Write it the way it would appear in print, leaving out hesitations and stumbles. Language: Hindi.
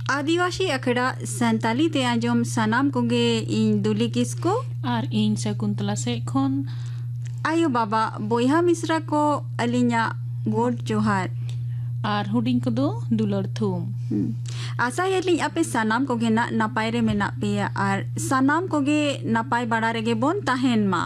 आदिवासी अखड़ा संताली ते आंजम सनाम कोगे इन दुली किसको और इन शकुंतला से खन आयो बाबा बोया मिश्रा को अलिया गोड जोहार और हुडिंग को दो दुलर थूम आशा ये आपे सनाम कोगे ना नपाय रे मेना पे और सनाम कोगे नपाय बड़ा रेगे बोन ताहेन मा।